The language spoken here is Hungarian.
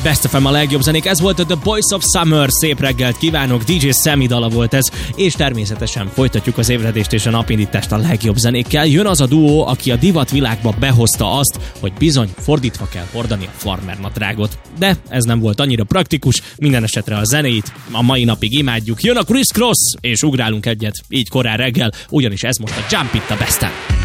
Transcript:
Best FM a legjobb zenék, ez volt a The Boys of Summer, szép reggelt kívánok, DJ Sammy dala volt ez, és természetesen folytatjuk az ébredést és a napindítást a legjobb zenékkel. Jön az a duó, aki a divatvilágba behozta azt, hogy bizony fordítva kell hordani a farmer nadrágot. De ez nem volt annyira praktikus, minden esetre a zenéit a mai napig imádjuk. Jön a Criss Cross, és ugrálunk egyet így korán reggel, ugyanis ez most a Jump It a Best-en.